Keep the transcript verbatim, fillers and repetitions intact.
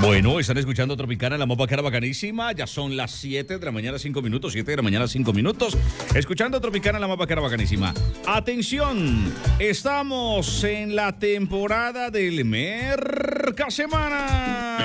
Bueno, están escuchando Tropicana, la más bacana, bacanísima. Ya son las siete de la mañana, cinco minutos. siete de la mañana, cinco minutos. Escuchando Tropicana, la más bacana, bacanísima. Atención, estamos en la temporada del Mercasemana.